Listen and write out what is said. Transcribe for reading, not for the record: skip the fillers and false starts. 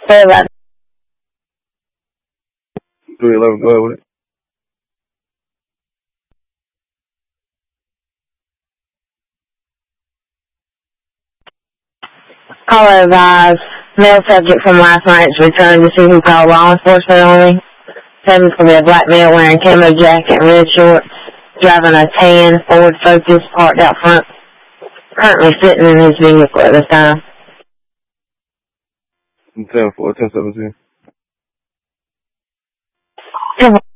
Say about 311, go ahead with it. caller advised male subject from last night's return to see who called law enforcement on me. Said it's going to be a black male wearing camo jacket and red shorts, driving a tan Ford Focus parked out front, currently sitting in his vehicle at this time. 10-4, 10-17.